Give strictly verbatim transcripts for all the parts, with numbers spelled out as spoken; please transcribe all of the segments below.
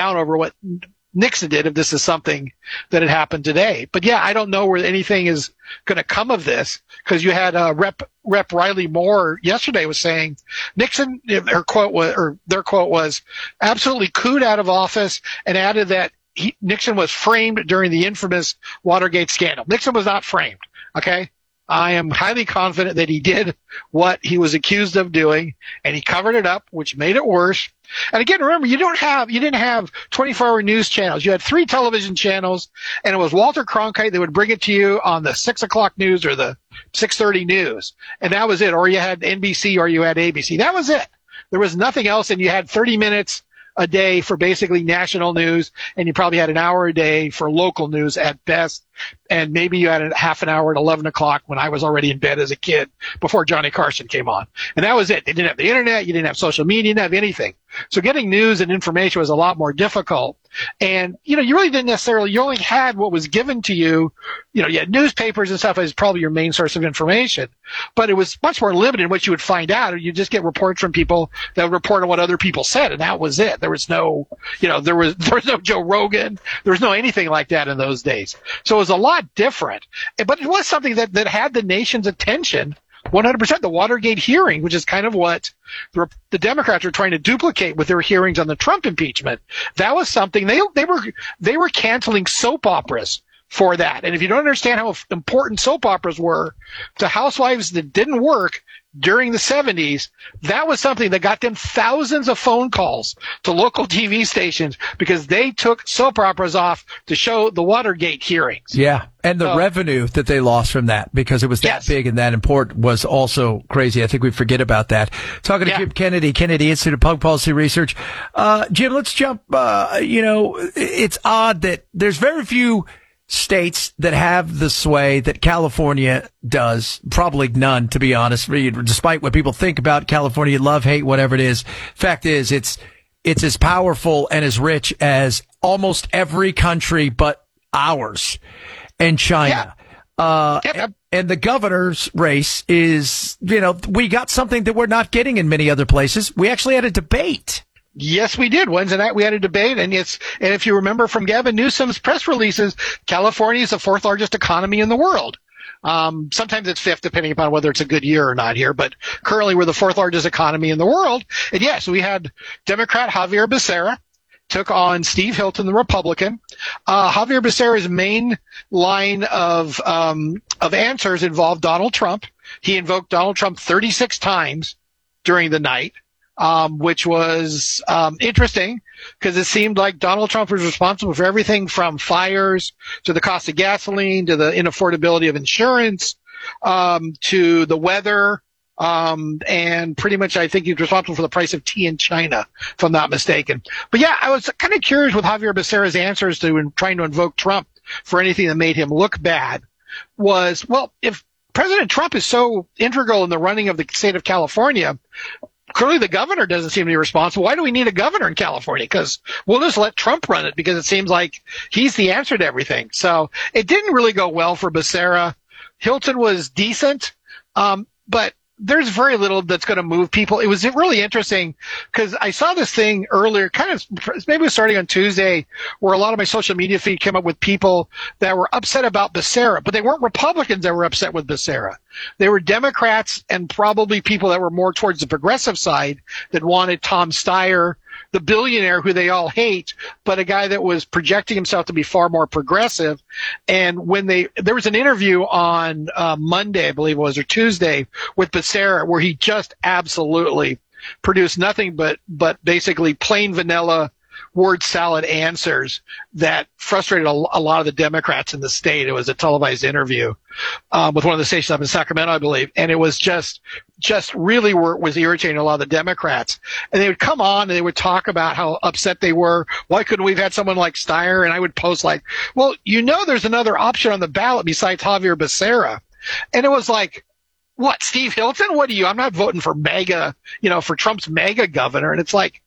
down over what Nixon did if this is something that had happened today. But yeah, I don't know where anything is going to come of this, because you had uh, Rep Rep Riley Moore yesterday was saying Nixon, her quote was, or their quote was, absolutely cooed out of office, and added that he, Nixon was framed during the infamous Watergate scandal. Nixon was not framed. Okay. I am highly confident that he did what he was accused of doing, and he covered it up, which made it worse. And again, remember, you don't have, you didn't have twenty-four hour news channels. You had three television channels, and it was Walter Cronkite that would bring it to you on the six o'clock news or the six thirty news. And that was it. Or you had N B C or you had A B C. That was it. There was nothing else. And you had thirty minutes a day for basically national news, and you probably had an hour a day for local news at best. And maybe you had a half an hour at eleven o'clock when I was already in bed as a kid before Johnny Carson came on. And that was it. They didn't have the internet. You didn't have social media. You didn't have anything. So getting news and information was a lot more difficult. And, you know, you really didn't necessarily, you only had what was given to you. You know, you had newspapers and stuff as probably your main source of information, but it was much more limited in what you would find out. You just get reports from people that would report on what other people said, and that was it. There was no, you know, there was, there was no Joe Rogan. There was no anything like that in those days. So it was a lot different, but it was something that, that had the nation's attention one hundred percent. The Watergate hearing, which is kind of what the, the Democrats are trying to duplicate with their hearings on the Trump impeachment. That was something they, they were, they were canceling soap operas for that. And if you don't understand how important soap operas were to housewives that didn't work during the seventies, that was something that got them thousands of phone calls to local T V stations because they took soap operas off to show the Watergate hearings. Yeah, and the so, revenue that they lost from that, because it was that yes. big and that important, was also crazy. I think we forget about that. Talking to yeah. Jim Kennedy, Kennedy Institute of Public Policy Research. Uh, Jim, let's jump, uh, you know, it's odd that there's very few states that have the sway that California does. Probably none, to be honest. Despite what people think about California, love, hate, whatever it is. Fact is, it's it's as powerful and as rich as almost every country but ours and China. Yeah. Uh, yep. and, and the governor's race is, you know, we got something that we're not getting in many other places. We actually had a debate. Yes, we did. Wednesday night we had a debate, and it's, and if you remember from Gavin Newsom's press releases, California is the fourth largest economy in the world. Um, sometimes it's fifth, depending upon whether it's a good year or not here, but currently we're the fourth largest economy in the world. And yes, we had Democrat Javier Becerra took on Steve Hilton, the Republican. Uh, Javier Becerra's main line of, um, of answers involved Donald Trump. He invoked Donald Trump thirty-six times during the night. Um, which was, um, interesting because it seemed like Donald Trump was responsible for everything from fires to the cost of gasoline to the inaffordability of insurance, um, to the weather. Um, and pretty much I think he's responsible for the price of tea in China, if I'm not mistaken. But yeah, I was kind of curious with Javier Becerra's answers to in, trying to invoke Trump for anything that made him look bad was, well, if President Trump is so integral in the running of the state of California, clearly the governor doesn't seem to be responsible. Why do we need a governor in California? Because we'll just let Trump run it because it seems like he's the answer to everything. So it didn't really go well for Becerra. Hilton was decent, um, but there's very little that's going to move people. It was really interesting because I saw this thing earlier, kind of maybe it was starting on Tuesday, where a lot of my social media feed came up with people that were upset about Becerra, but they weren't Republicans that were upset with Becerra. They were Democrats and probably people that were more towards the progressive side that wanted Tom Steyer, the billionaire who they all hate, but a guy that was projecting himself to be far more progressive. And when they, there was an interview on uh, Monday, I believe it was, or Tuesday, with Becerra, where he just absolutely produced nothing but, but basically plain vanilla word salad answers that frustrated a, a lot of the Democrats in the state. It was a televised interview um, with one of the stations up in Sacramento, I believe, and it was just just really were, was irritating a lot of the Democrats. And they would come on and they would talk about how upset they were. Why couldn't we have had someone like Steyer? And I would post like, well, you know, there's another option on the ballot besides Javier Becerra. And it was like, what, Steve Hilton? What are you? I'm not voting for MAGA, you know, for Trump's MAGA governor. And it's like,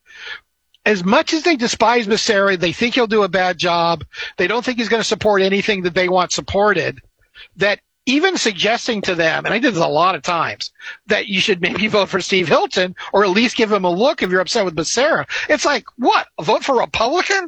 as much as they despise Becerra, they think he'll do a bad job. They don't think he's going to support anything that they want supported. That even suggesting to them, and I did this a lot of times, that you should maybe vote for Steve Hilton or at least give him a look if you're upset with Becerra. It's like, what? Vote for Republican?